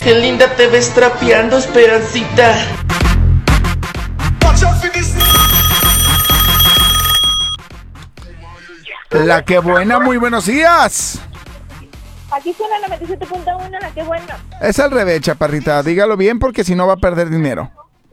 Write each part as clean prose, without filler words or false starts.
Qué linda te ves trapeando, Esperancita. La que buena, muy buenos días. Aquí suena la 97.1, la que buena. Es al revés, chaparrita. Dígalo bien porque si no va a perder dinero.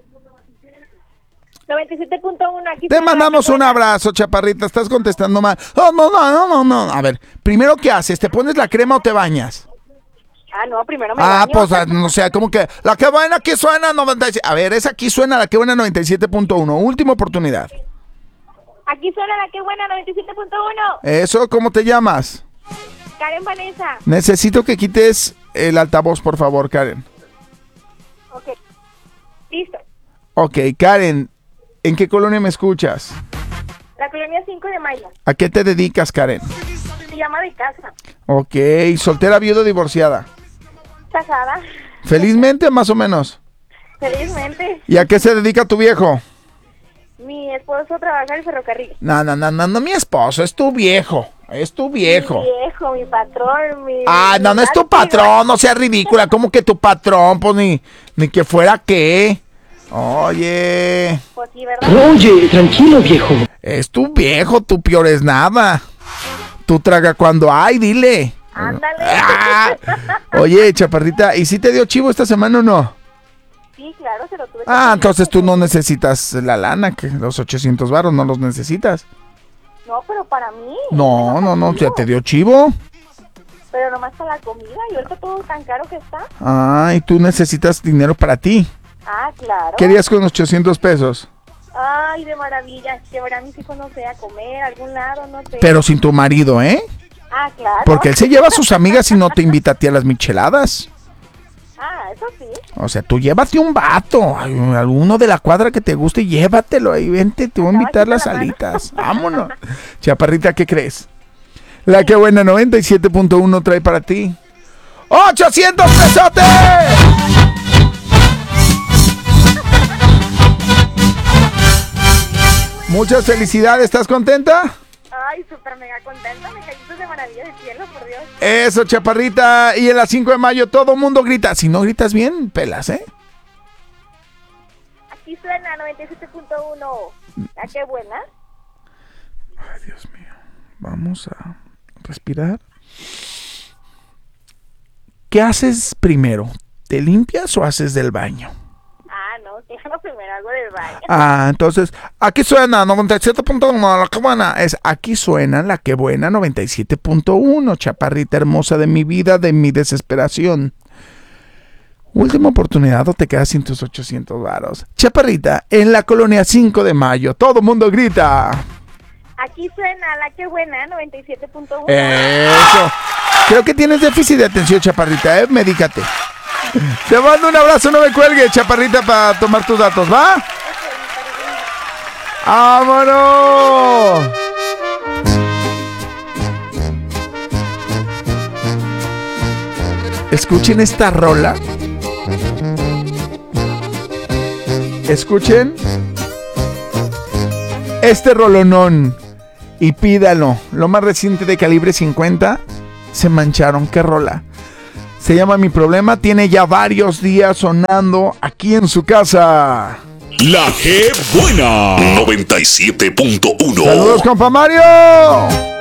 97.1, aquí Te suena mandamos la que un buena. abrazo, chaparrita. Estás contestando mal. Oh, no. A ver, primero, ¿qué haces? ¿Te pones la crema o te bañas? Ah, no, primero me baño. Pues, no sé, como que la que buena aquí suena 97. A ver, es aquí suena la que buena 97.1. Última oportunidad. Aquí suena la que buena, 97.1. Eso, ¿cómo te llamas? Karen Vanessa. Necesito que quites el altavoz, por favor, Karen. Ok. Listo. Ok, Karen, ¿en qué colonia me escuchas? La colonia 5 de Mayo. ¿A qué te dedicas, Karen? Se llama de casa. Ok, soltera, viuda, divorciada. Casada. ¿Felizmente más o menos? Felizmente. ¿Y a qué se dedica tu viejo? Mi esposo trabaja en el ferrocarril. No, mi esposo, es tu viejo. Es tu viejo. Mi viejo, mi patrón, mi... No es tu patrón, no seas ridícula. ¿Cómo que tu patrón? Pues ni que fuera qué. Oye. Pues sí, ¿verdad? Oye, tranquilo, viejo. Es tu viejo, tú peor es nada. Tú traga cuando hay, dile. Ándale. Oye, chaparrita, ¿y si te dio chivo esta semana o no? Sí, claro, se lo tuve que Entonces tú no necesitas la lana, que los 800 varos no los necesitas. No, pero para mí. No, ya te dio chivo. Pero nomás para la comida y ahorita todo tan caro que está. Y tú necesitas dinero para ti. Claro. ¿Qué harías con 800 pesos? Ay, de maravilla. Llevar a mis hijos, no sé, a comer a algún lado, no sé. Pero sin tu marido, ¿eh? Claro. Porque él se lleva a sus amigas y no te invita a ti a las micheladas. Eso sí. O sea, tú llévate un vato, alguno de la cuadra que te guste, llévatelo ahí, vente, te voy a invitar las alitas. Vámonos. Chaparrita, ¿qué crees? La que buena 97.1 trae para ti. ¡800 pesotes! Muchas felicidades, ¿estás contenta? Ay, súper mega contenta, me caíste de maravilla del cielo, por Dios. Eso, chaparrita. Y en la 5 de mayo todo mundo grita. Si no gritas bien, pelas, ¿eh? Aquí suena 97.1. ¿La qué buena? Ay, Dios mío. Vamos a respirar. ¿Qué haces primero? ¿Te limpias o haces del baño? No, claro, primero hago del baño. Entonces, aquí suena 97.1, la que buena. Es aquí suena la que buena 97.1, chaparrita hermosa de mi vida, de mi desesperación. Última oportunidad o te quedas sin tus 800 varos. Chaparrita, en la colonia 5 de mayo, todo mundo grita. Aquí suena la que buena 97.1. Eso. Creo que tienes déficit de atención, chaparrita, Medícate. Te mando un abrazo, no me cuelgues, chaparrita, para tomar tus datos, ¿va? ¡Vámonos! Escuchen esta rola. Escuchen este rolonón y pídalo. Lo más reciente de Calibre 50, Se Mancharon. ¿Qué rola? Se llama Mi Problema, tiene ya varios días sonando aquí en su casa. La que buena 97.1. Saludos, compa Mario.